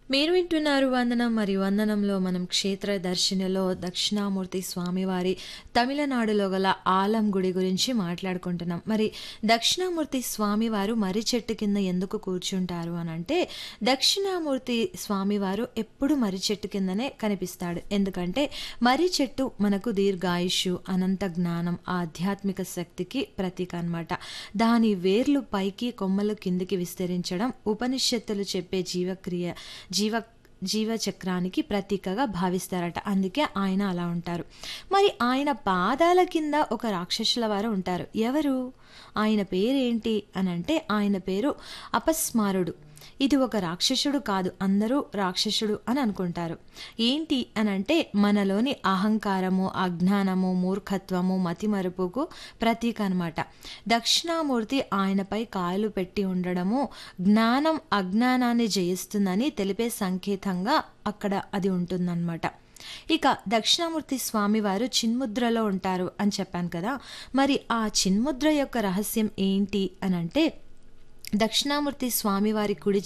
మీరు వింటున్నారు వందనం మరియు వందనంలో మనం క్షేత్ర దర్శినిలో దక్షిణామూర్తి స్వామివారి తమిళనాడులో గల ఆలం గుడి గురించి మాట్లాడుకుంటున్నాం. మరి దక్షిణామూర్తి స్వామివారు మర్రి చెట్టు కింద ఎందుకు కూర్చుంటారు అనంటే, దక్షిణామూర్తి స్వామివారు ఎప్పుడు మర్రి చెట్టు కిందనే కనిపిస్తాడు. ఎందుకంటే మర్రి చెట్టు మనకు దీర్ఘాయుష్షు, అనంత జ్ఞానం, ఆధ్యాత్మిక శక్తికి ప్రతీక అన్నమాట. దాని వేర్లు పైకి, కొమ్మలు కిందికి విస్తరించడం ఉపనిషత్తులు చెప్పే జీవ జీవచక్రానికి ప్రతీకగా భావిస్తారట. అందుకే ఆయన అలా ఉంటారు. మరి ఆయన పాదాల కింద ఒక రాక్షసుల వారు ఉంటారు. ఎవరు? ఆయన పేరేంటి అనంటే ఆయన పేరు అపస్మారుడు. ఇది ఒక రాక్షసుడు కాదు, అందరూ రాక్షసుడు అని అనుకుంటారు. ఏంటి అనంటే మనలోని అహంకారము, అజ్ఞానము, మూర్ఖత్వము, మతిమరుపుకు ప్రతీక అనమాట. దక్షిణామూర్తి ఆయనపై కాయలు పెట్టి ఉండడము జ్ఞానం అజ్ఞానాన్ని జయిస్తుందని తెలిపే సంకేతంగా అక్కడ అది ఉంటుందన్నమాట. ఇక దక్షిణామూర్తి స్వామివారు చిన్ముద్రలో ఉంటారు అని చెప్పాను కదా. మరి ఆ చిన్ముద్ర యొక్క రహస్యం ఏంటి అనంటే, దక్షిణామూర్తి స్వామివారి కుడి